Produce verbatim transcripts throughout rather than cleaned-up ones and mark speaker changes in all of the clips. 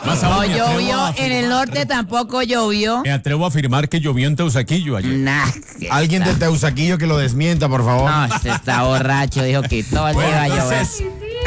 Speaker 1: Más aún,
Speaker 2: No
Speaker 1: me atrevo
Speaker 2: llovió,
Speaker 1: a
Speaker 2: en el
Speaker 1: afirmar-
Speaker 2: norte tampoco llovió.
Speaker 1: Me atrevo a afirmar que llovió en Teusaquillo ayer.
Speaker 2: Nah,
Speaker 3: Alguien de Teusaquillo que lo desmienta, por favor.
Speaker 2: No, este está borracho, dijo que todo el día
Speaker 1: Bueno,
Speaker 2: iba a llover.
Speaker 1: entonces,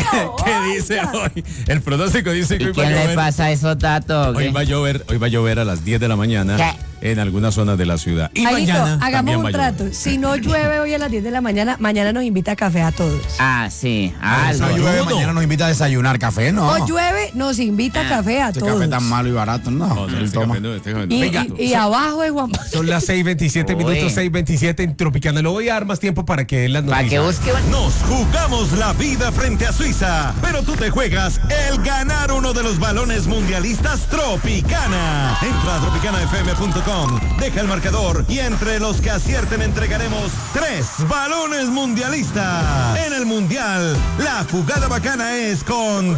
Speaker 1: ¿qué dice hoy? El pronóstico dice que
Speaker 2: ¿Y
Speaker 1: hoy va a
Speaker 2: quién le
Speaker 1: llover.
Speaker 2: pasa eso, Tato? o
Speaker 1: Hoy
Speaker 2: qué?
Speaker 1: va a llover, hoy va a llover a las diez de la mañana
Speaker 2: ¿Qué?
Speaker 1: en algunas zonas de la ciudad. Y
Speaker 4: Aguito,
Speaker 1: mañana
Speaker 4: hagamos
Speaker 1: también
Speaker 4: un
Speaker 1: va a llover.
Speaker 4: trato. Si no llueve hoy a las diez de la mañana, mañana nos invita a café a todos.
Speaker 2: Ah, sí,
Speaker 3: Ah,
Speaker 2: algo.
Speaker 3: no llueve, mañana nos invita a desayunar café, ¿no?
Speaker 4: O llueve, nos invita a café a
Speaker 3: Ese
Speaker 4: todos.
Speaker 3: café tan malo y barato, no.
Speaker 1: No, no,
Speaker 3: él
Speaker 1: este
Speaker 3: toma.
Speaker 1: café no, este café no.
Speaker 4: Y,
Speaker 1: Venga,
Speaker 4: y- y abajo de Juan Pablo.
Speaker 5: Son las seis veintisiete
Speaker 2: Uy.
Speaker 5: minutos, seis veintisiete en Tropicana. Le voy a dar más tiempo para que den las
Speaker 2: Para que
Speaker 5: noticias.
Speaker 2: busque un...
Speaker 6: Nos jugamos la vida frente a Suiza, pero tú te juegas el ganar uno de los balones mundialistas Tropicana. Entra a tropicana f m punto com, deja el marcador y entre los que acierten entregaremos tres balones mundialistas. En el mundial, la jugada bacana es con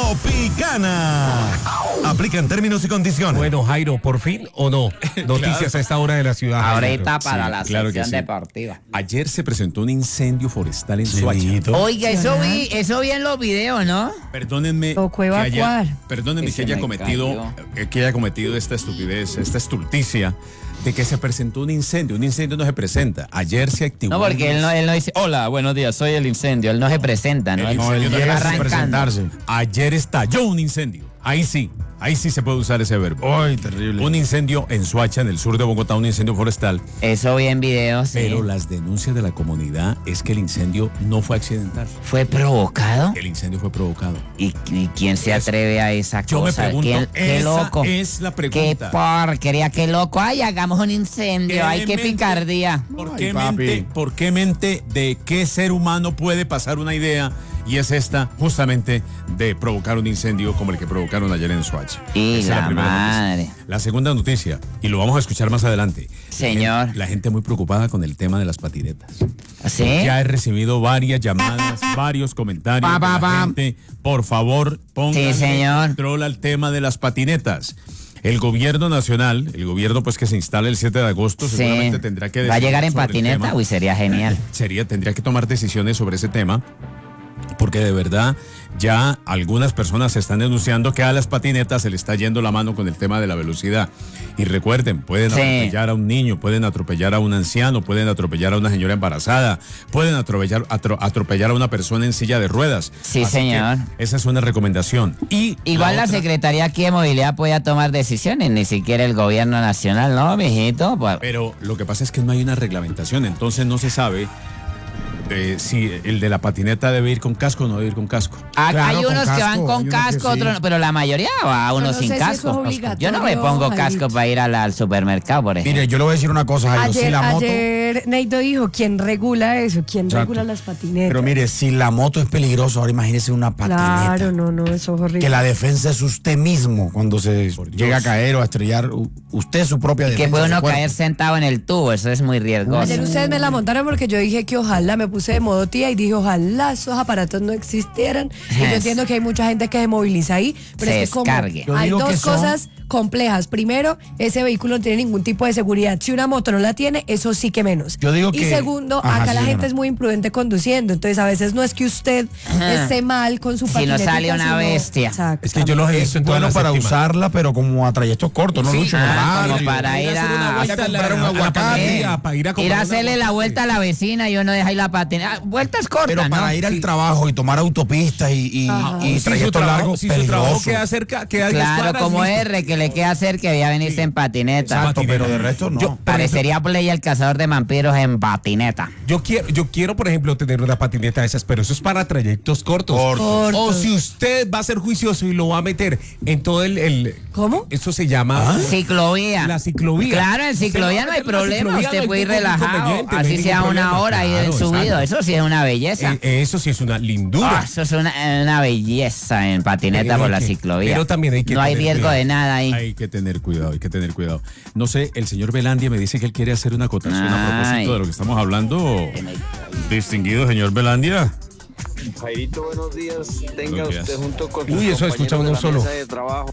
Speaker 6: Tropicana. Aplican términos y condiciones.
Speaker 5: Bueno, Jairo, ¿por fin o no? Noticias a esta hora de la ciudad.
Speaker 2: Ahorita para
Speaker 1: Sí,
Speaker 2: la
Speaker 1: claro que
Speaker 2: sección
Speaker 1: sí.
Speaker 2: deportiva.
Speaker 1: Ayer se presentó un incendio forestal en
Speaker 3: Sí,
Speaker 1: Soacha.
Speaker 3: amiguito.
Speaker 2: Oiga, eso vi, eso vi en los videos, ¿no?
Speaker 1: Perdónenme
Speaker 4: Tocó
Speaker 1: que haya,
Speaker 4: evacuar.
Speaker 1: perdónenme
Speaker 2: Y
Speaker 1: que
Speaker 2: se
Speaker 1: haya
Speaker 2: me
Speaker 1: cometido eh, que haya cometido esta estupidez, esta estulticia de que se presentó un incendio. Un incendio no se presenta. Ayer se activó.
Speaker 2: No, porque él no, él no dice, hola, buenos días, soy el incendio. Él no se presenta, ¿no?
Speaker 1: El
Speaker 2: Él
Speaker 3: No, él
Speaker 1: incendio
Speaker 3: llega
Speaker 2: va
Speaker 3: sin
Speaker 2: arrancando.
Speaker 3: presentarse.
Speaker 1: Ayer estalló un incendio. Ahí sí, ahí sí se puede usar ese verbo.
Speaker 3: Ay, terrible.
Speaker 1: Un incendio en Soacha, en el sur de Bogotá, un incendio forestal.
Speaker 2: Eso vi en videos, sí.
Speaker 1: Pero las denuncias de la comunidad es que el incendio no fue accidental.
Speaker 2: ¿Fue provocado?
Speaker 1: El incendio fue provocado.
Speaker 2: ¿Y, y quién se atreve a esa
Speaker 1: Yo me
Speaker 2: cosa?
Speaker 1: pregunto,
Speaker 2: ¿Quién- qué
Speaker 1: esa
Speaker 2: loco?
Speaker 1: es la
Speaker 2: Qué
Speaker 1: pregunta.
Speaker 2: porquería, qué loco. Ay, hagamos un incendio. Ay, qué
Speaker 1: mente-
Speaker 2: picardía.
Speaker 1: ¿Por
Speaker 3: Ay,
Speaker 1: qué,
Speaker 3: papi.
Speaker 1: mente, ¿Por qué mente de qué ser humano puede pasar una idea? Y es esta, justamente, de provocar un incendio como el que provocaron ayer en Soacha.
Speaker 2: Y
Speaker 1: Esa es
Speaker 2: la
Speaker 1: primera
Speaker 2: madre.
Speaker 1: noticia. La segunda noticia, y lo vamos a escuchar más adelante.
Speaker 2: Señor.
Speaker 1: La gente, la gente muy preocupada con el tema de las patinetas.
Speaker 2: ¿Sí?
Speaker 1: Ya he recibido varias llamadas, varios comentarios
Speaker 2: Pa, pa,
Speaker 1: de la
Speaker 2: pa.
Speaker 1: gente. Por favor, pongan
Speaker 2: Sí, señor.
Speaker 1: control al tema de las patinetas. El gobierno nacional, el gobierno pues que se instala el siete de agosto,
Speaker 2: Sí.
Speaker 1: seguramente tendrá que
Speaker 2: ¿Va a
Speaker 1: decidir
Speaker 2: llegar en
Speaker 1: sobre el
Speaker 2: patineta?
Speaker 1: tema.
Speaker 2: Uy, sería genial.
Speaker 1: Sería, tendría que tomar decisiones sobre ese tema, porque de verdad ya algunas personas se están denunciando que a las patinetas se le está yendo la mano con el tema de la velocidad. Y recuerden, pueden
Speaker 2: Sí.
Speaker 1: atropellar a un niño, pueden atropellar a un anciano, pueden atropellar a una señora embarazada, pueden atropellar, atro- atropellar a una persona en silla de ruedas.
Speaker 2: Sí,
Speaker 1: Así
Speaker 2: señor.
Speaker 1: que esa es una recomendación. Y
Speaker 2: Igual la,
Speaker 1: otra-
Speaker 2: Secretaría aquí de Movilidad podía tomar decisiones, ni siquiera el gobierno nacional, ¿no, mijito? Pues,
Speaker 1: Pero lo que pasa es que no hay una reglamentación, entonces no se sabe eh, si el de la patineta debe ir con casco o no debe ir con casco.
Speaker 2: ah,
Speaker 3: Claro,
Speaker 2: hay
Speaker 3: con
Speaker 2: unos que
Speaker 3: casco,
Speaker 2: van
Speaker 3: hay
Speaker 2: con
Speaker 3: unos que
Speaker 2: casco,
Speaker 3: sí.
Speaker 2: otros no, pero la mayoría va uno
Speaker 4: no
Speaker 2: sin
Speaker 4: sé si eso
Speaker 2: casco.
Speaker 4: es obligatorio,
Speaker 2: Yo no me pongo casco
Speaker 4: Jairito.
Speaker 2: para ir al, al supermercado, por ejemplo.
Speaker 3: Mire, yo le voy a decir una cosa, Jairo. Si
Speaker 4: Ayer,
Speaker 3: la moto.
Speaker 4: ayer Neito dijo, ¿quién regula eso? ¿Quién
Speaker 3: Exacto.
Speaker 4: regula las patinetas?
Speaker 3: Pero mire, si la moto es peligrosa, ahora imagínese una patineta.
Speaker 4: Claro, no, no, eso es horrible.
Speaker 3: Que la defensa es usted mismo cuando se
Speaker 1: Por Dios.
Speaker 3: llega a caer o a estrellar. u- Usted es su propia defensa.
Speaker 2: Que puede
Speaker 3: su
Speaker 2: uno
Speaker 3: cuerpo.
Speaker 2: caer sentado en el tubo, eso es muy riesgoso.
Speaker 4: Ayer ustedes me la montaron porque yo dije que ojalá me puse de modo tía y dije ojalá esos aparatos no existieran. Y yo
Speaker 2: Es.
Speaker 4: entiendo que hay mucha gente que se moviliza ahí, pero
Speaker 2: Se
Speaker 4: es que como
Speaker 2: descargue.
Speaker 3: Yo
Speaker 4: hay
Speaker 3: digo
Speaker 4: dos
Speaker 3: que son-
Speaker 4: cosas complejas. Primero, ese vehículo no tiene ningún tipo de seguridad. Si una moto no la tiene, eso sí que menos.
Speaker 3: Yo digo
Speaker 4: y
Speaker 3: que-
Speaker 4: segundo,
Speaker 3: Ajá,
Speaker 4: acá
Speaker 3: sí,
Speaker 4: la gente
Speaker 3: señora.
Speaker 4: es muy imprudente conduciendo. Entonces a veces no es que usted
Speaker 2: Ajá.
Speaker 4: esté mal con su
Speaker 2: Si no
Speaker 4: patineta.
Speaker 2: sale una bestia.
Speaker 5: Es que yo los he
Speaker 3: Es
Speaker 5: visto en toda
Speaker 3: bueno
Speaker 5: la
Speaker 3: para
Speaker 5: séptima.
Speaker 3: usarla, pero como a trayectos cortos, no
Speaker 5: Sí,
Speaker 3: Lucho.
Speaker 2: ah,
Speaker 3: no
Speaker 2: como
Speaker 3: barrio.
Speaker 2: para ir
Speaker 5: hacer una
Speaker 2: a,
Speaker 5: vuelta
Speaker 3: a comprar un
Speaker 5: a la
Speaker 3: aguacate.
Speaker 5: panadería, para ir a
Speaker 2: ir
Speaker 5: comprar
Speaker 2: a
Speaker 5: un
Speaker 2: hacerle la
Speaker 5: aguacate.
Speaker 2: vuelta a la vecina y uno deja ahí la patineta. Vueltas cortas,
Speaker 3: Pero para
Speaker 2: ¿no?
Speaker 3: ir al
Speaker 5: Sí.
Speaker 3: trabajo y tomar autopistas y, y,
Speaker 4: Ajá.
Speaker 3: y
Speaker 5: Si su
Speaker 3: trayectos
Speaker 5: trabajo-
Speaker 3: largos,
Speaker 5: si su trabajo
Speaker 3: peligroso.
Speaker 5: queda cerca, queda diez
Speaker 2: Claro,
Speaker 5: cuadras,
Speaker 2: como
Speaker 5: listo.
Speaker 2: R, que le queda cerca, debía venirse en patineta.
Speaker 3: Exacto,
Speaker 5: patineta.
Speaker 3: pero de resto no.
Speaker 5: Yo-
Speaker 2: Parecería Play el cazador de vampiros en patineta.
Speaker 5: Yo quiero, yo quiero, por ejemplo, tener una patineta de esas, pero eso es para trayectos cortos.
Speaker 3: Cortos.
Speaker 4: Cortos.
Speaker 5: O si usted va a ser juicioso y lo va a meter en todo el... el-
Speaker 4: ¿Cómo?
Speaker 5: Eso se llama...
Speaker 2: Ciclovía.
Speaker 5: La ciclovía.
Speaker 2: Claro, en
Speaker 5: Usted
Speaker 2: ciclovía
Speaker 5: va
Speaker 2: no
Speaker 5: a
Speaker 2: hay
Speaker 5: meter la
Speaker 2: problema.
Speaker 5: ciclovía, no
Speaker 2: Usted
Speaker 5: hay
Speaker 2: puede ir
Speaker 5: ningún
Speaker 2: relajado.
Speaker 5: inconveniente, no hay
Speaker 2: Así
Speaker 5: ningún
Speaker 2: sea una
Speaker 5: problema.
Speaker 2: hora ahí
Speaker 5: Claro,
Speaker 2: subido.
Speaker 5: exacto.
Speaker 2: Eso sí es una belleza.
Speaker 5: Eh, eso sí es una lindura.
Speaker 2: Ah, eso es una, una belleza en patineta
Speaker 5: Pero
Speaker 2: por
Speaker 5: hay
Speaker 2: la
Speaker 5: que-
Speaker 2: ciclovía.
Speaker 5: pero también hay que
Speaker 2: no hay
Speaker 5: tener
Speaker 2: riesgo
Speaker 5: cuidado.
Speaker 2: de nada ahí.
Speaker 1: Hay que tener cuidado, hay que tener cuidado. No sé, el señor Velandia me dice que él quiere hacer una acotación a
Speaker 2: Ay.
Speaker 1: propósito de lo que estamos hablando. Distinguido señor Velandia.
Speaker 7: Jairito, buenos días. Tenga
Speaker 1: Buenos días.
Speaker 7: usted junto con sus
Speaker 5: Uy, eso
Speaker 7: compañeros
Speaker 5: escuchaba
Speaker 7: de
Speaker 5: uno
Speaker 7: la
Speaker 5: solo.
Speaker 7: mesa de trabajo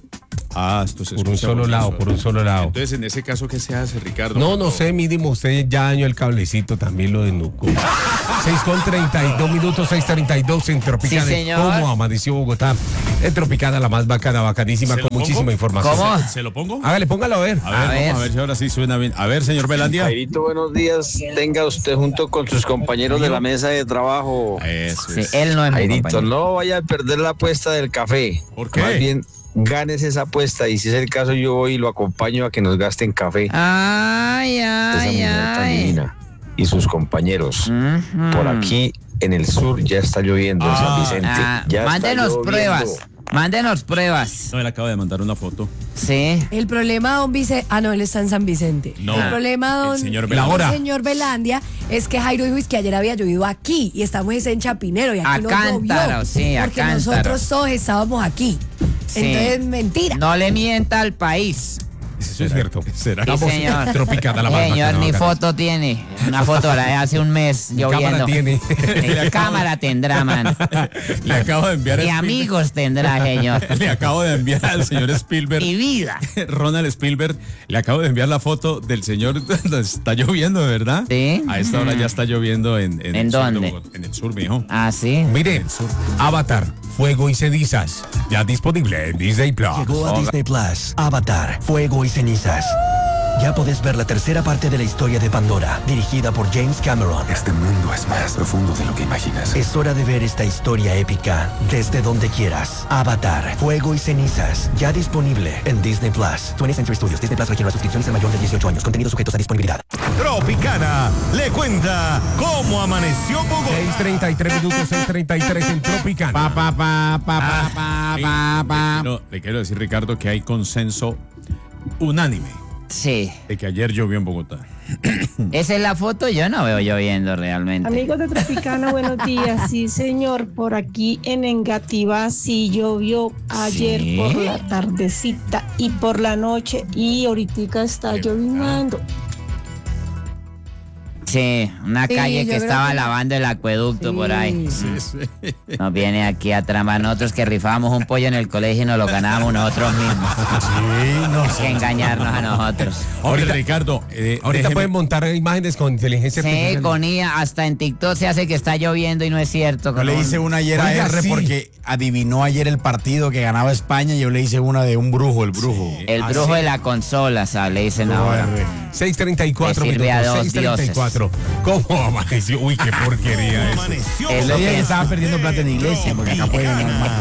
Speaker 1: Ah, esto se
Speaker 5: Por un
Speaker 1: escucha
Speaker 5: solo
Speaker 1: bonito.
Speaker 5: lado, por un solo lado.
Speaker 1: Entonces, en ese caso, ¿qué se hace, Ricardo?
Speaker 5: No,
Speaker 1: Cuando-
Speaker 5: no sé, mínimo usted ya dañó el cablecito, también lo desnucó. seis con treinta y dos minutos, seis treinta y dos en Tropicana.
Speaker 2: Sí, señor.
Speaker 5: ¿Cómo amaneció Bogotá? En Tropicana, la más bacana, bacanísima,
Speaker 1: ¿Se
Speaker 5: con
Speaker 1: lo
Speaker 5: muchísima
Speaker 1: pongo?
Speaker 5: información.
Speaker 2: ¿Cómo?
Speaker 1: ¿Se, se lo pongo?
Speaker 5: Hágale, póngalo a ver.
Speaker 1: A ver,
Speaker 2: A ver.
Speaker 1: vamos a ver si ahora sí suena bien. A ver, señor Belandia.
Speaker 7: Jairito, buenos días. Tenga usted junto con sus compañeros de la mesa de trabajo.
Speaker 1: Eso
Speaker 2: Sí,
Speaker 1: es.
Speaker 2: él no es mi
Speaker 7: Jairito,
Speaker 2: compañero.
Speaker 7: no vaya a perder la apuesta del café.
Speaker 1: ¿Por qué?
Speaker 7: Más bien, ganes esa apuesta y si es el caso, yo voy y lo acompaño a que nos gasten café.
Speaker 2: Ay,
Speaker 7: Esa
Speaker 2: ay,
Speaker 7: mujer tan
Speaker 2: ay.
Speaker 7: divina. Y sus compañeros.
Speaker 2: Ujú.
Speaker 7: Por aquí, en el sur, ya está lloviendo en
Speaker 1: Ah.
Speaker 7: San Vicente.
Speaker 2: Ah,
Speaker 7: Ya está
Speaker 2: mándenos
Speaker 7: lloviendo.
Speaker 2: pruebas. Mándenos pruebas.
Speaker 1: No, él acaba de mandar una foto.
Speaker 2: Sí.
Speaker 4: El problema, don Vicente. Ah, no, él está en San Vicente.
Speaker 1: No.
Speaker 4: El problema, don.
Speaker 1: El señor
Speaker 4: el
Speaker 1: Belandia.
Speaker 4: señor Belandia es que Jairo dijo que ayer había llovido aquí y estamos es en Chapinero y aquí
Speaker 2: A
Speaker 4: no
Speaker 2: cántaro,
Speaker 4: llovió.
Speaker 2: sí, a
Speaker 4: porque
Speaker 2: cántaro.
Speaker 4: nosotros todos estábamos aquí.
Speaker 2: Sí.
Speaker 4: Entonces, mentira.
Speaker 2: No le mienta al país.
Speaker 5: Eso es cierto.
Speaker 1: ¿Será?
Speaker 2: Sí,
Speaker 5: Estamos
Speaker 2: señor.
Speaker 5: en Tropicana, la más
Speaker 2: Señor,
Speaker 5: bacana,
Speaker 2: ni
Speaker 5: bacana.
Speaker 2: foto tiene. Una foto la de hace un mes
Speaker 5: Ni
Speaker 2: lloviendo.
Speaker 5: cámara tiene.
Speaker 2: Ni cámara tendrá, man.
Speaker 1: Le acabo de enviar a
Speaker 2: Y
Speaker 1: Spielberg-
Speaker 2: amigos tendrá, señor.
Speaker 1: Le acabo de enviar al señor Spielberg.
Speaker 2: Y vida.
Speaker 1: Ronald Spielberg, le acabo de enviar la foto del señor. Está lloviendo, ¿de verdad?
Speaker 2: Sí.
Speaker 1: A esta hora ya está lloviendo en,
Speaker 2: ¿En
Speaker 1: el sur de
Speaker 2: dónde?
Speaker 1: Bogotá, en el sur, mijo.
Speaker 2: Ah, sí.
Speaker 5: Mire, Avatar, Fuego y Cenizas, ya disponible en Disney Plus.
Speaker 8: Llegó a Disney Plus, Avatar, Fuego y Cenizas. Ya podés ver la tercera parte de la historia de Pandora, dirigida por James Cameron.
Speaker 9: Este mundo es más profundo de lo que imaginas.
Speaker 8: Es hora de ver esta historia épica desde donde quieras. Avatar, Fuego y Cenizas, ya disponible en Disney Plus. twentieth Century Studios, Disney Plus requiere las suscripciones de mayor de dieciocho años. Contenidos sujetos a disponibilidad.
Speaker 6: Tropicana le cuenta cómo amaneció Bogotá.
Speaker 5: seis treinta y tres minutos, seis treinta y tres en Tropicana.
Speaker 1: Pa, pa, pa, pa, pa, pa, pa, pa. No, le quiero decir, Ricardo, que hay consenso unánime
Speaker 2: Sí.
Speaker 1: de que ayer llovió en Bogotá.
Speaker 2: Esa es la foto, yo no veo lloviendo realmente.
Speaker 10: Amigos de Tropicana, buenos días. Sí, señor, por aquí en Engativá sí llovió ayer
Speaker 2: ¿Sí?
Speaker 10: por la tardecita y por la noche y ahorita está lloviendo.
Speaker 2: Sí, una
Speaker 4: Sí,
Speaker 2: calle
Speaker 4: yo
Speaker 2: que
Speaker 4: creo
Speaker 2: estaba
Speaker 4: que-
Speaker 2: lavando el acueducto
Speaker 4: Sí.
Speaker 2: por ahí.
Speaker 1: Sí, sí.
Speaker 2: Nos viene aquí a tramar nosotros que rifábamos un pollo en el colegio y nos lo ganábamos nosotros mismos.
Speaker 3: Sí, no
Speaker 2: Hay que engañarnos a nosotros.
Speaker 1: Ahorita, Ricardo, eh,
Speaker 5: Ahorita
Speaker 1: déjeme-
Speaker 5: pueden montar imágenes con inteligencia
Speaker 2: Sí,
Speaker 5: artificial.
Speaker 2: con I A, hasta en TikTok se hace que está lloviendo y no es cierto.
Speaker 3: Yo le
Speaker 2: con-
Speaker 3: hice una ayer a
Speaker 5: Oiga,
Speaker 3: R
Speaker 5: sí.
Speaker 3: porque adivinó ayer el partido que ganaba España y yo le hice una de un brujo, el brujo.
Speaker 2: El brujo de la consola, o sea, le dicen ahora.
Speaker 5: seis treinta y cuatro
Speaker 2: Le sirve a
Speaker 5: minutos,
Speaker 2: dos
Speaker 5: seis treinta y cuatro. ¿Cómo amaneció? Uy, qué porquería eso.
Speaker 6: Amaneció
Speaker 2: Es
Speaker 3: Yo
Speaker 2: lo
Speaker 3: le dije
Speaker 2: que
Speaker 3: que
Speaker 2: es.
Speaker 3: estaba perdiendo plata en la iglesia porque acá puede ganar más.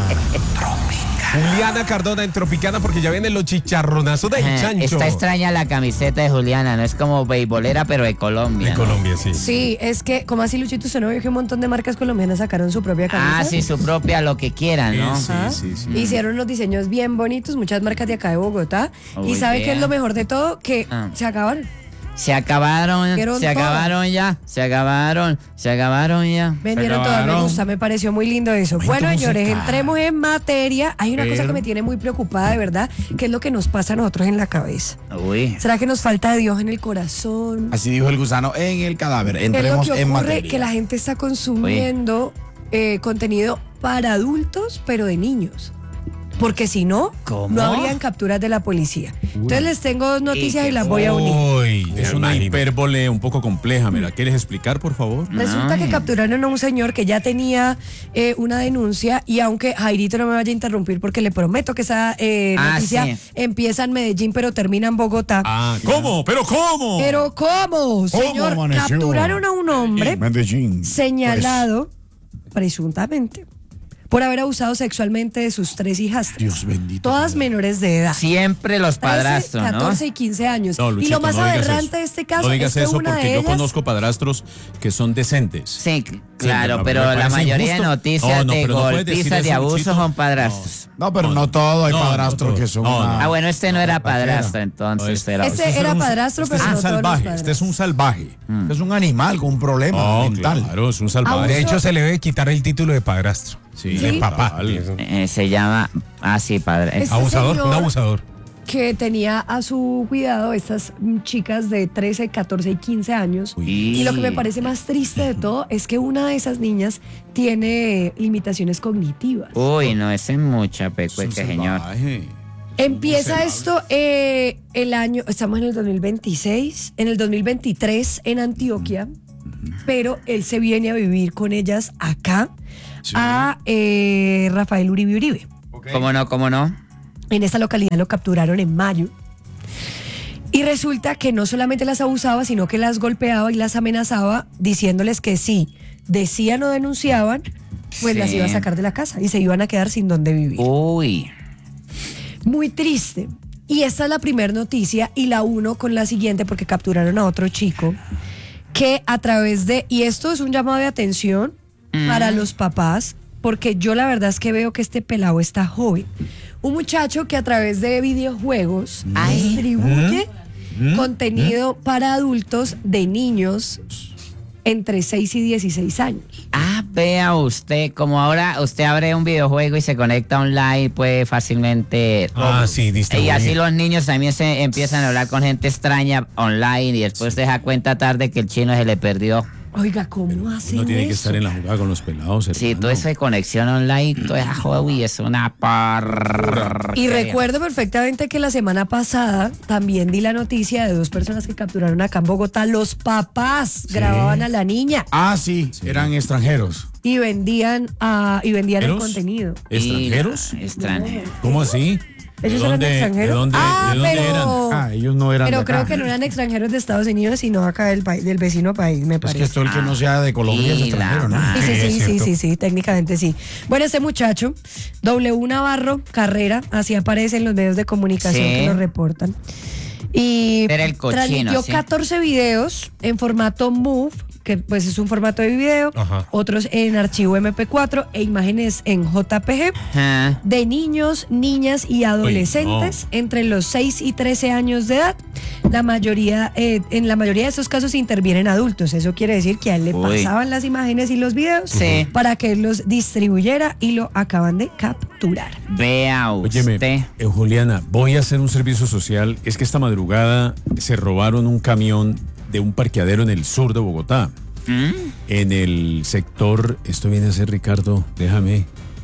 Speaker 5: Juliana Cardona en Tropicana porque ya vienen los chicharronazos del
Speaker 2: Ajá,
Speaker 5: chancho.
Speaker 2: Está extraña la camiseta de Juliana, no es como beisbolera, pero de Colombia.
Speaker 5: De
Speaker 2: ¿no?
Speaker 5: Colombia, sí.
Speaker 4: Sí, es que, como así, Luchito, usted no vio que un montón de marcas colombianas sacaron su propia camisa.
Speaker 2: Ah, sí, su propia, lo que quieran, ¿no?
Speaker 1: Sí,
Speaker 4: Ajá.
Speaker 1: sí, sí.
Speaker 4: Hicieron unos diseños bien bonitos, muchas marcas de acá de Bogotá.
Speaker 2: Uy,
Speaker 4: y ¿sabe
Speaker 2: vea.
Speaker 4: qué es lo mejor de todo? Que
Speaker 2: Ah.
Speaker 4: se acabaron.
Speaker 2: Se acabaron,
Speaker 4: Vieron
Speaker 2: se
Speaker 4: todas.
Speaker 2: acabaron ya, se acabaron, se acabaron ya.
Speaker 4: Vendieron todas, me gusta, me pareció muy lindo eso. Bueno, señores, entremos en materia. Hay una cosa que me tiene muy preocupada, de verdad, que es lo que nos pasa a nosotros en la cabeza.
Speaker 2: Uy.
Speaker 4: ¿Será que nos falta Dios en el corazón?
Speaker 3: Así dijo el gusano en el cadáver.
Speaker 4: ¿Qué es lo
Speaker 3: Entremos
Speaker 4: que
Speaker 3: en
Speaker 4: ocurre?
Speaker 3: materia.
Speaker 4: Que la gente está consumiendo eh, contenido para adultos, pero de niños. Porque si no,
Speaker 2: ¿Cómo?
Speaker 4: no habrían capturas de la policía. Entonces les tengo dos noticias y, las voy a unir.
Speaker 5: Uy,
Speaker 1: Es
Speaker 5: me
Speaker 1: una
Speaker 5: imagino.
Speaker 1: hipérbole un poco compleja. ¿Me la quieres explicar, por favor?
Speaker 4: Resulta que
Speaker 2: Ay.
Speaker 4: capturaron a un señor que ya tenía eh, una denuncia y aunque Jairito no me vaya a interrumpir porque le prometo que esa eh,
Speaker 2: Ah,
Speaker 4: noticia
Speaker 2: sí.
Speaker 4: empieza en Medellín pero termina en Bogotá.
Speaker 1: Ah, ¿cómo? ¿Pero cómo?
Speaker 4: Pero ¿cómo? Señor,
Speaker 3: amaneció?
Speaker 4: capturaron a un hombre
Speaker 3: Medellín.
Speaker 4: señalado presuntamente por haber abusado sexualmente de sus tres hijastras.
Speaker 3: Dios bendito.
Speaker 4: Todas menores de edad.
Speaker 2: Siempre los padrastros,
Speaker 4: trece,
Speaker 2: ¿no?
Speaker 4: catorce y quince años.
Speaker 1: No,
Speaker 4: y
Speaker 1: Luchito,
Speaker 4: lo más
Speaker 1: no digas
Speaker 4: aberrante
Speaker 1: eso.
Speaker 4: de este caso
Speaker 1: No digas
Speaker 4: es que
Speaker 1: eso
Speaker 4: una
Speaker 1: porque
Speaker 4: de
Speaker 1: yo
Speaker 4: ellas
Speaker 1: conozco padrastros que son decentes.
Speaker 2: Sí, claro,
Speaker 1: me-
Speaker 2: pero
Speaker 1: me
Speaker 2: la
Speaker 1: parece
Speaker 2: mayoría de
Speaker 1: injusto.
Speaker 2: noticias
Speaker 1: No, no,
Speaker 2: de
Speaker 1: pero no puedes decir
Speaker 2: golpizas, de
Speaker 1: eso,
Speaker 2: abusos
Speaker 1: Luchito.
Speaker 2: son padrastros.
Speaker 3: No, pero no todo. Hay
Speaker 1: No, no
Speaker 3: padrastros
Speaker 1: todo.
Speaker 3: que son.
Speaker 1: No, no.
Speaker 3: una-
Speaker 2: Ah, bueno, este no era padrastro,
Speaker 1: No,
Speaker 2: entonces.
Speaker 1: este-
Speaker 2: era-
Speaker 4: Este
Speaker 1: Este
Speaker 4: era
Speaker 1: es un-
Speaker 4: padrastro,
Speaker 1: este
Speaker 4: pero
Speaker 1: es un
Speaker 4: no todos los
Speaker 1: salvaje.
Speaker 4: padrastros.
Speaker 1: Este es un salvaje.
Speaker 3: Es un animal con un problema
Speaker 1: Oh,
Speaker 3: mental.
Speaker 1: claro, es un salvaje.
Speaker 5: De hecho, se le debe quitar el título de padrastro.
Speaker 1: Sí,
Speaker 5: de
Speaker 1: sí.
Speaker 5: papá.
Speaker 1: Total.
Speaker 2: eh, se llama, ah, sí, padre.
Speaker 4: Este
Speaker 5: Abusador,
Speaker 4: señor-
Speaker 5: un abusador.
Speaker 4: que tenía a su cuidado estas mm, chicas de trece, catorce y quince años. Y lo que me parece más triste de todo es que una de esas niñas tiene limitaciones cognitivas.
Speaker 2: Uy, no, ese es mucha
Speaker 1: Es un
Speaker 2: pecueca, señor.
Speaker 1: salvaje.
Speaker 4: Empieza esto eh, el año, estamos en el dos mil veintiséis, en el dos mil veintitrés en Antioquia, pero él se viene a vivir con ellas acá, sí. a eh, Rafael Uribe Uribe.
Speaker 2: Okay. ¿Cómo no, cómo no?
Speaker 4: En esta localidad lo capturaron en mayo. Y resulta que no solamente las abusaba, sino que las golpeaba y las amenazaba, diciéndoles que si decían o denunciaban, pues sí. las iba a sacar de la casa y se iban a quedar sin dónde vivir.
Speaker 2: Uy.
Speaker 4: Muy triste. Y esta es la primera noticia y la uno con la siguiente porque capturaron a otro chico que a través de, y esto es un llamado de atención mm. para los papás, porque yo la verdad es que veo que este pelado está joven. Un muchacho que a través de videojuegos mm. distribuye mm. contenido mm. para adultos de niños entre seis y dieciséis años.
Speaker 2: Ah, vea usted, como ahora usted abre un videojuego y se conecta online, puede fácilmente...
Speaker 5: Ah, sí, distribuir.
Speaker 2: Y así los niños también se empiezan a hablar con gente extraña online y después se da cuenta tarde que el chino se le perdió.
Speaker 4: Oiga, ¿cómo hacen
Speaker 1: Uno tiene
Speaker 4: eso?
Speaker 1: que estar en la jugada con los pelados, hermano.
Speaker 2: Sí, todo eso de conexión online, todo esa hobby es una par...
Speaker 4: Y recuerdo perfectamente que la semana pasada también di la noticia de dos personas que capturaron acá en Bogotá. Los papás sí. grababan a la niña.
Speaker 3: Ah, sí, sí. eran extranjeros.
Speaker 4: Y vendían, a, y vendían el contenido.
Speaker 1: ¿Extranjeros?
Speaker 2: Extranjeros.
Speaker 1: ¿Cómo así?
Speaker 4: ¿Ellos eran extranjeros?
Speaker 1: ¿De dónde,
Speaker 4: ah,
Speaker 1: de dónde
Speaker 4: pero,
Speaker 1: eran?
Speaker 3: Ah, ellos no eran
Speaker 4: Pero
Speaker 3: de acá.
Speaker 4: creo que no eran extranjeros de Estados Unidos, sino acá del país, del vecino país, me parece.
Speaker 3: Es que esto el que no sea de Colombia es extranjero, ¿no?
Speaker 4: Sí, sí, sí, sí, sí, sí, técnicamente sí. Bueno, este muchacho, W Navarro Carrera, así aparece en los medios de comunicación sí. que lo reportan. Y
Speaker 2: Era el cochino,
Speaker 4: transmitió
Speaker 2: sí.
Speaker 4: catorce videos en formato MOV, que pues es un formato de video, Ajá. otros en archivo eme pe cuatro e imágenes en J P G, Ajá. de niños, niñas y adolescentes Uy, no. entre los seis y trece años de edad. La mayoría, eh, en la mayoría de estos casos intervienen adultos. Eso quiere decir que a él le Uy. pasaban las imágenes y los videos sí. para que él los distribuyera y lo acaban de capturar.
Speaker 2: Vea usted.
Speaker 1: Óyeme, eh, Juliana, voy a hacer un servicio social. Es que esta madrugada se robaron un camión de un parqueadero en el sur de Bogotá. ¿Mm? En el sector, esto viene a ser, Ricardo, déjame,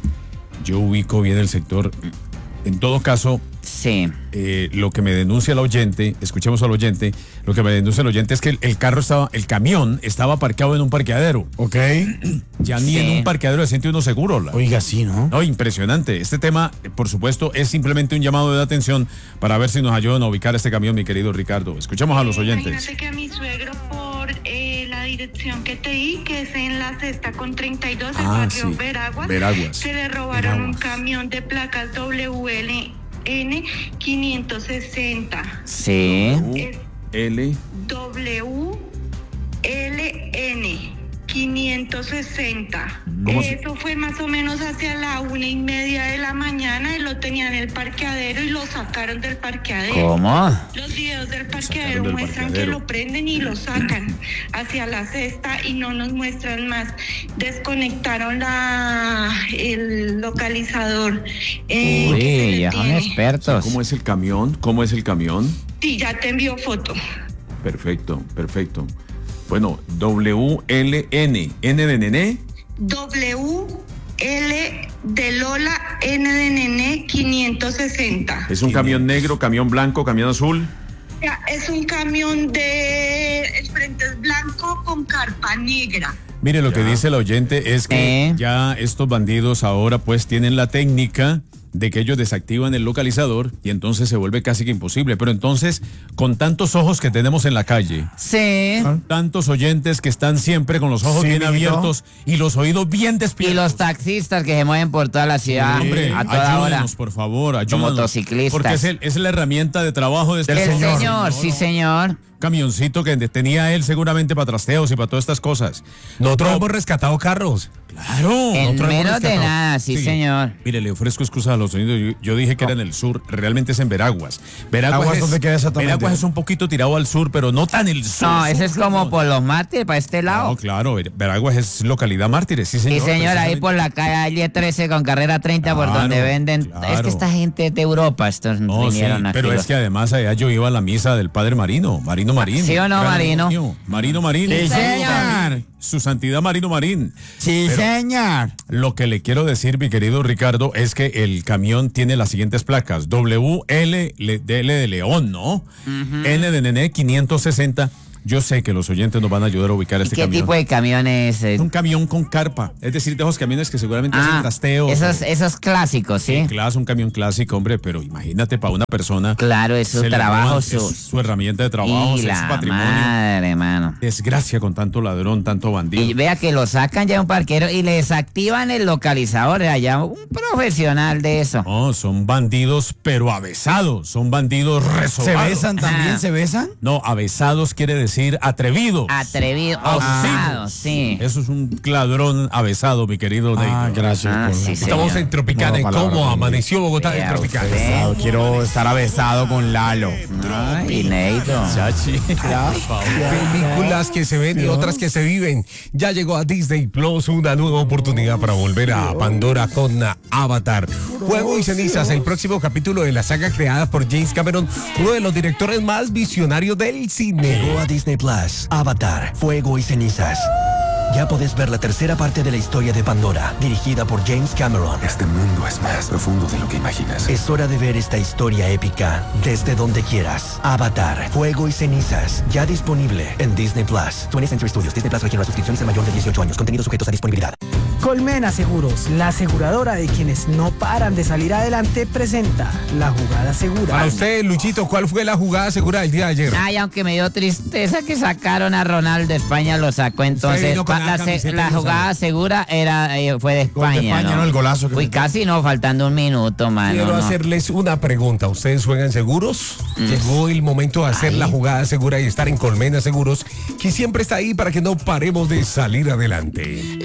Speaker 1: yo ubico bien el sector. En todo caso,
Speaker 2: sí.
Speaker 1: eh, lo que me denuncia el oyente, escuchemos al oyente, lo que me denuncia el oyente es que el, el carro estaba, el camión estaba parqueado en un parqueadero.
Speaker 3: Ok.
Speaker 1: Ya ni
Speaker 2: sí.
Speaker 1: en un parqueadero se siente uno seguro. La.
Speaker 3: Oiga, sí, ¿no?
Speaker 1: No, impresionante. Este tema, por supuesto, es simplemente un llamado de atención para ver si nos ayudan a ubicar este camión, mi querido Ricardo. Escuchemos a los oyentes.
Speaker 11: Imagínate que a mi suegro por eh, la dirección que te di, que es en la Sexta con treinta y dos, el
Speaker 1: ah,
Speaker 11: barrio
Speaker 1: sí.
Speaker 11: Veraguas,
Speaker 1: Veraguas,
Speaker 11: se le robaron
Speaker 1: Veraguas.
Speaker 11: un camión de placas W L N quinientos sesenta.
Speaker 2: Sí.
Speaker 1: L.
Speaker 11: W L N quinientos sesenta. Eso fue más o menos hacia la una y media de la mañana y lo tenían en el parqueadero y lo sacaron del parqueadero.
Speaker 2: ¿Cómo?
Speaker 11: Los videos del parqueadero del muestran parqueadero. que lo prenden y lo sacan hacia la cesta y no nos muestran más. Desconectaron la el localizador.
Speaker 2: Eh, Uy, ya son expertos.
Speaker 1: ¿Cómo es el camión? ¿Cómo es el camión?
Speaker 11: Sí, ya te envió foto.
Speaker 1: Perfecto, perfecto. Bueno, W L N, N de nene.
Speaker 11: W L de Lola, N de nene, quinientos sesenta.
Speaker 1: ¿Es un camión negro, camión blanco, camión azul?
Speaker 11: Ya, es un camión de... El frente es blanco con carpa negra.
Speaker 1: Mire, lo
Speaker 3: ya.
Speaker 1: que dice el oyente es que eh. ya estos bandidos ahora pues tienen la técnica de que ellos desactivan el localizador y entonces se vuelve casi que imposible. Pero entonces, con tantos ojos que tenemos en la calle,
Speaker 2: sí,
Speaker 1: tantos oyentes que están siempre con los ojos sí, bien ¿no? abiertos y los oídos bien despiertos.
Speaker 2: Y los taxistas que se mueven por toda la ciudad, sí, hombre, a toda
Speaker 1: ayúdenos,
Speaker 2: hora.
Speaker 1: por favor, ayúdenos.
Speaker 2: Los motociclistas.
Speaker 1: Porque es, el, es la herramienta de trabajo de este
Speaker 2: Del
Speaker 1: señor.
Speaker 2: señor, sí, señor.
Speaker 1: Camioncito que tenía él seguramente para trasteos y para todas estas cosas.
Speaker 5: Nosotros hemos rescatado carros.
Speaker 1: Claro.
Speaker 2: En menos de nada, sí, sí, señor.
Speaker 1: Mire, le ofrezco excusas a los sonidos. Yo, yo dije que era en el sur, realmente es en Veraguas. Veraguas, es,
Speaker 3: ¿dónde queda exactamente?
Speaker 1: Veraguas es un poquito tirado al sur, pero no tan el sur.
Speaker 2: No, ese
Speaker 1: sur,
Speaker 2: es como
Speaker 1: no.
Speaker 2: por los mártires, para este lado.
Speaker 1: No, claro, Veraguas es localidad mártires, sí, señor.
Speaker 2: Sí, señor, ahí por la calle trece con carrera treinta, claro, por donde venden. Claro. Es que esta gente es de Europa, estos
Speaker 1: no,
Speaker 2: vinieron
Speaker 1: sí,
Speaker 2: aquí.
Speaker 1: Pero
Speaker 2: los...
Speaker 1: es que además allá yo iba a la misa del padre Marino, Marino Marín.
Speaker 2: ¿Sí o no,
Speaker 1: Gran
Speaker 2: Marino?
Speaker 1: Antonio. Marino Marín.
Speaker 3: Sí, señor.
Speaker 1: Su santidad Marino Marín.
Speaker 3: Sí,
Speaker 1: Pero
Speaker 3: señor.
Speaker 1: lo que le quiero decir, mi querido Ricardo, es que el camión tiene las siguientes placas. W L, L de León, ¿no? N de Nene quinientos sesenta. Yo sé que los oyentes nos van a ayudar a ubicar
Speaker 2: ¿Y
Speaker 1: este
Speaker 2: qué
Speaker 1: camión.
Speaker 2: tipo de camiones? eh?
Speaker 1: Es un camión con carpa. Es decir, de esos camiones que seguramente hacen
Speaker 2: Ah,
Speaker 1: trasteo.
Speaker 2: esos, esos clásicos, ¿sí?
Speaker 1: Sí, claro, es un camión clásico, hombre, pero imagínate para una persona.
Speaker 2: Claro, es su
Speaker 1: se le
Speaker 2: trabajo,
Speaker 1: roban,
Speaker 2: su-
Speaker 1: es su herramienta de trabajo,
Speaker 2: Y
Speaker 1: es
Speaker 2: la
Speaker 1: su patrimonio.
Speaker 2: madre, hermano.
Speaker 1: Desgracia con tanto ladrón, tanto bandido.
Speaker 2: Y vea que lo sacan ya un parquero y le desactivan el localizador. Allá un profesional de eso.
Speaker 1: No, son bandidos, pero avesados. Son bandidos
Speaker 3: ¿Se
Speaker 1: resobados.
Speaker 3: besan también?
Speaker 2: Ah.
Speaker 3: ¿Se besan?
Speaker 1: No, avesados quiere decir atrevidos.
Speaker 2: Atrevido, osado, sí.
Speaker 1: Eso es un ladrón avesado, mi querido
Speaker 3: Ah,
Speaker 1: Neito.
Speaker 3: gracias.
Speaker 2: Ah,
Speaker 3: por
Speaker 2: sí,
Speaker 3: la-
Speaker 2: sí.
Speaker 5: Estamos
Speaker 2: señor.
Speaker 5: en Tropicana.
Speaker 3: Nueva
Speaker 5: ¿En
Speaker 3: palabra
Speaker 5: cómo
Speaker 3: también.
Speaker 5: amaneció Bogotá en
Speaker 2: Vea
Speaker 5: Tropicana?
Speaker 2: usted.
Speaker 3: Besado, quiero estar avesado con Lalo.
Speaker 2: Ay, Neito.
Speaker 1: Chachi.
Speaker 5: Películas que se ven y otras que se viven. Ya llegó a Disney Plus una nueva oportunidad para volver a Pandora con Avatar. Fuego y cenizas, el próximo capítulo de la saga creada por James Cameron, uno de los directores más visionarios del cine.
Speaker 8: Llegó a Disney Plus, Avatar, Fuego y Cenizas. Ya podés ver la tercera parte de la historia de Pandora, dirigida por James Cameron.
Speaker 9: Este mundo es más profundo de lo que imaginas.
Speaker 8: Es hora de ver esta historia épica desde donde quieras. Avatar, Fuego y Cenizas, ya disponible en Disney Plus. twentieth Century Studios, Disney Plus requiere una suscripción de mayor de dieciocho años. Contenidos sujetos a disponibilidad.
Speaker 12: Colmena Seguros, la aseguradora de quienes no paran de salir adelante, presenta la jugada segura.
Speaker 5: Para usted, Luchito, ¿cuál fue la jugada segura del día de ayer?
Speaker 2: Ay, aunque me dio tristeza que sacaron a Ronaldo de España, lo sacó entonces.
Speaker 5: vino con
Speaker 2: Pa-
Speaker 5: la
Speaker 2: la se-
Speaker 5: camiseta
Speaker 2: la
Speaker 5: y lo
Speaker 2: jugada segura era eh, fue de
Speaker 3: Gol de
Speaker 2: España,
Speaker 3: España,
Speaker 2: ¿no?
Speaker 3: ¿no? El golazo que
Speaker 2: Uy,
Speaker 3: metió.
Speaker 2: casi no, faltando un minuto, mano.
Speaker 5: Quiero
Speaker 2: no.
Speaker 5: hacerles una pregunta. ¿Ustedes juegan seguros? Llegó el momento de hacer la jugada segura y estar en Colmena Seguros, que siempre está ahí para que no paremos de salir adelante.